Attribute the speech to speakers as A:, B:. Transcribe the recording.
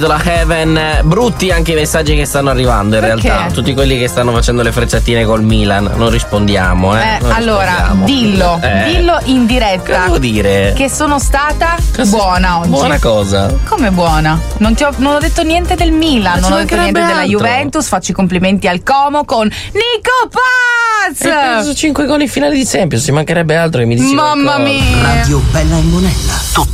A: La Heaven, brutti anche i messaggi che stanno arrivando in
B: Perché?
A: realtà, tutti quelli che stanno facendo le frecciatine col Milan, non rispondiamo non
B: allora,
A: rispondiamo.
B: dillo in diretta.
A: Che devo dire?
B: Che sono stata buona oggi.
A: Buona cosa?
B: Come buona? Non ho detto niente del Milan, non ho detto niente della
A: altro.
B: Juventus, faccio i complimenti al Como con Nico Paz!
A: Hai preso 5 gol in finale di Champions, ci mancherebbe altro che mi dici
B: Mamma
A: qualcosa.
B: mia!
C: Radio Bella e Monella.